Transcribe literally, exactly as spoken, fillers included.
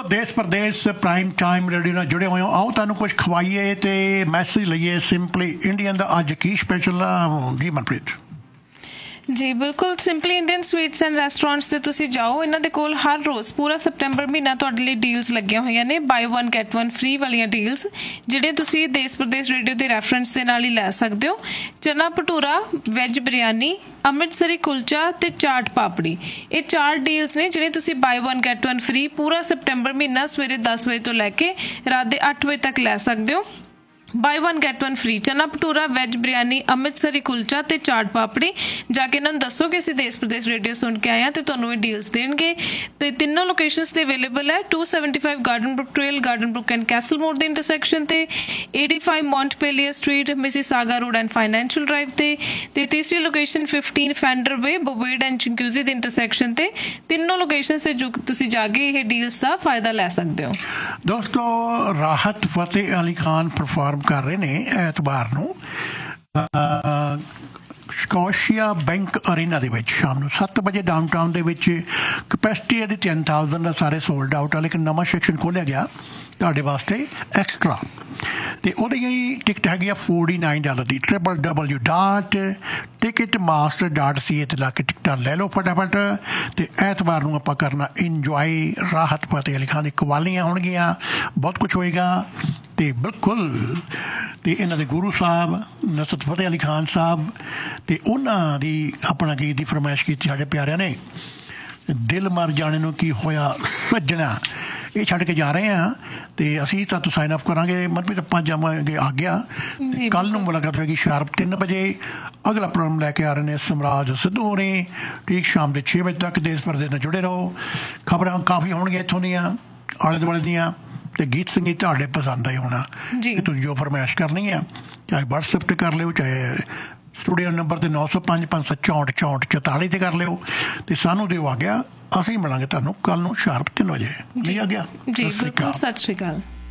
देश प्रदेश prime time radio ਨਾਲ ਜੁੜੇ ਹੋਏ ਹੋ। ਆਓ ਤੁਹਾਨੂੰ ਕੁਝ ਖਵਾਈਏ ਤੇ ਮੈਸੇਜ ਲਈਏ ਸਿੰਪਲੀ ਇੰਡੀਅਨ ਦਾ। ਅੱਜ ਕੀ ਸਪੈਸ਼ਲ ਆ ਜੀ ਮਨਪ੍ਰੀਤ? ਜੀ ਬਿਲਕੁਲ, simply Indian sweets and restaurants 'ਤੇ ਤੁਸੀਂ ਜਾਓ। ਇਹਨਾਂ ਦੇ ਕੋਲ ਹਰ ਰੋਜ਼ ਪੂਰਾ ਸਪਟੈਂਬਰ ਮਹੀਨਾ ਤੁਹਾਡੇ ਲਈ ਡੀਲਸ ਲੱਗੀਆਂ ਹੋਈਆਂ ਨੇ, ਬਾਈ ਵਨ ਗੈਟ ਵਨ ਫ੍ਰੀ ਵਾਲੀਆਂ ਡੀਲਸ, ਜਿਹੜੇ ਤੁਸੀਂ ਦੇਸ਼ ਪ੍ਰਦੇਸ਼ ਰੇਡੀਓ ਦੇ ਰੈਫਰੈਂਸ ਦੇ ਨਾਲ ਹੀ ਲੈ ਸਕਦੇ ਹੋ। ਚਨਾ ਭਟੂਰਾ, ਵੈਜ ਬਿਰਿਆਨੀ, ਅੰਮ੍ਰਿਤਸਰੀ ਕੁਲਚਾ ਤੇ ਚਾਟ ਪਾਪੜੀ, ਇਹ ਚਾਰ ਡੀਲਸ ਨੇ ਜਿਹੜੇ ਤੁਸੀਂ ਬਾਈ ਵਨ ਗੈਟ ਵਨ ਫ੍ਰੀ ਪੂਰਾ ਸਪਟੈਂਬਰ ਮਹੀਨਾ ਸਵੇਰੇ ਦਸ ਵਜੇ ਤੋਂ ਲੈ ਕੇ ਰਾਤ ਦੇ ਅੱਠ ਵਜੇ ਤੱਕ ਲੈ ਸਕਦੇ ਹੋ। ਬਾਈ ਵਨ ਗੈਟ ਵਨ ਫ੍ਰੀ, ਚਨਾ ਭਟੂਰਾ, ਵੈਜ ਬਿਰਿਆਨੀ, ਅੰਮ੍ਰਿਤਸਰੀ ਕੁਲਚਾ ਤੇ ਚਾਟ ਪਾਪੜੀ। ਜਾ ਕੇ ਇਹਨਾਂ ਨੂੰ ਦੱਸੋ ਕਿ ਅਸੀਂ ਦੇਸ਼ ਪ੍ਰਦੇਸ਼ ਰੇਡੀਓ ਸੁਣ ਕੇ ਆਏ ਹਾਂ ਤੇ ਤੁਹਾਨੂੰ ਇਹ ਡੀਲਸ ਦੇਣਗੇ। ਤੇ ਤਿੰਨੋਂ ਲੋਕੇਸ਼ਨਸ ਤੇ ਅਵੇਲੇਬਲ ਹੈ, to seventy five garden Brook trail, garden Brook and Castell ਮੋੜ ਦੇ ਇੰਟਰਸੈਕਸ਼ਨ ਤੇ, eighty five ਮੌਂਟਪੇਲੀਅਰ street, Mississauga road and financial drive ਤੇ, ਤੇ ਤੀਸਰੀ location fifteen fender way, ਬੋਵੇਡ and ਚਿੰਕੂਜ਼ੀ ਦੇ ਇੰਟਰਸੈਕਸ਼ਨ ਤੇ। ਤਿੰਨੋਂ ਲੋਕੇਸ਼ਨ ਤੇ ਜੋ ਤੁਸੀਂ ਜਾ ਕੇ ਇਹ ਡੀਲਸ ਦਾ ਫਾਇਦਾ ਲੈ ਸਕਦੇ ਹੋ। ਦੋਸਤੋ, ਰਾਹਤ ਫਤਿਹ ਅਲੀ ਖਾਨ ਪਰਫਾਰਮ ਕਰ ਰਹੇ ਨੇ ਐਤਵਾਰ ਨੂੰ ਸਕੋਸ਼ੀਆ ਬੈਂਕ ਅਰੀਨਾ ਦੇ ਵਿੱਚ ਸ਼ਾਮ ਨੂੰ ਸੱਤ ਵਜੇ ਡਾਊਨਟਾਊਨ ਦੇ ਵਿੱਚ। ਕਪੈਸਿਟੀ ਇਹਦੀ ਤਿੰਨ ਥਾਊਜ਼ੈਂਡ ਦਾ, ਸਾਰੇ ਸੋਲਡ ਆਊਟ ਆ, ਲੇਕਿਨ ਨਵਾਂ ਸੈਕਸ਼ਨ ਖੋਲ੍ਹਿਆ ਗਿਆ ਤੁਹਾਡੇ ਵਾਸਤੇ ਐਕਸਟਰਾ, ਤੇ ਉਹਦੀ ਹੀ ਟਿਕਟ ਹੈਗੀ ਆ ਫੋਰਟੀ ਨਾਈਨ ਡਾਲਰ ਦੀ। Triple W dot ticket master dot ਸੀ ਏ 'ਤੇ ਲਾ ਕੇ ਟਿਕਟਾਂ ਲੈ ਲਓ ਫਟਾਫਟ। ਤੇ ਐਤਵਾਰ ਨੂੰ ਆਪਾਂ ਕਰਨਾ ਇੰਜੋਏ। ਰਾਹਤ ਫਤਿਹ ਅਲੀ ਖਾਨ ਦੀ ਕਵਾਲੀਆਂ ਹੋਣਗੀਆਂ, ਬਹੁਤ ਕੁਛ ਹੋਏਗਾ। ਤੇ ਬਿਲਕੁਲ, ਤੇ ਇਹਨਾਂ ਦੇ ਗੁਰੂ ਸਾਹਿਬ ਨੁਸਰਤ ਫਤਿਹ ਅਲੀ ਖਾਨ ਸਾਹਿਬ, ਤੇ ਉਹਨਾਂ ਦੀ ਆਪਣਾ ਗੀਤ ਦੀ ਫਰਮਾਇਸ਼ ਕੀਤੀ ਸਾਡੇ ਪਿਆਰਿਆਂ ਨੇ। ਦਿਲ ਮਰ ਜਾਣੇ ਨੂੰ ਕੀ ਹੋਇਆ ਸੱਜਣਾ, ਇਹ ਛੱਡ ਕੇ ਜਾ ਰਹੇ ਹਾਂ ਤੇ ਅਸੀਂ ਤਾਂ ਸਾਈਨ ਆਫ ਕਰਾਂਗੇ। ਮਤਲਬ ਆਪਾਂ ਜਾਵਾਂਗੇ ਆ ਗਿਆ। ਕੱਲ੍ਹ ਨੂੰ ਮੁਲਾਕਾਤ ਹੋਏਗੀ ਸ਼ਾਰਪ ਤਿੰਨ ਵਜੇ। ਅਗਲਾ ਪ੍ਰੋਗਰਾਮ ਲੈ ਕੇ ਆ ਰਹੇ ਨੇ ਸਮਰਾਜ ਸਿੱਧੂ ਹੋਣੀ, ਠੀਕ ਸ਼ਾਮ ਦੇ ਛੇ ਵਜੇ ਤੱਕ। ਦੇਸ਼ ਪ੍ਰਦੇਸ਼ ਨਾਲ ਜੁੜੇ ਰਹੋ। ਖਬਰਾਂ ਕਾਫੀ ਹੋਣਗੀਆਂ ਇੱਥੋਂ ਦੀਆਂ, ਆਲੇ ਦੁਆਲੇ ਦੀਆਂ, ਤੇ ਗੀਤ ਸੰਗੀਤ ਤੁਹਾਡੇ ਪਸੰਦ ਆਏ ਹੋਣਾ। ਤੁਸੀਂ ਜੋ ਫਰਮਾਇਸ਼ ਕਰਨੀ ਆ, ਚਾਹੇ ਵਟਸਐਪ 'ਤੇ ਕਰ ਲਿਓ, ਚਾਹੇ ਸਟੂਡੀਓ ਨੰਬਰ ਤੇ ਨੌ ਸੌ ਪੰਜ ਪੰਜ ਸੌ ਚੌਂਹਠ ਚੌਂਹਠ ਚੁਤਾਲੀ 'ਤੇ ਕਰ ਲਿਓ। ਤੇ ਸਾਨੂੰ ਦਿਓ ਆ ਗਿਆ। ਅਸੀਂ ਮਿਲਾਂਗੇ ਤੁਹਾਨੂੰ ਕੱਲ੍ਹ ਨੂੰ ਸ਼ਾਰਪ ਤਿੰਨ ਵਜੇ। ਜੀ ਆ ਗਿਆ। ਜੀ ਬਿਲਕੁਲ, ਸਤਿ ਸ਼੍ਰੀ ਅਕਾਲ।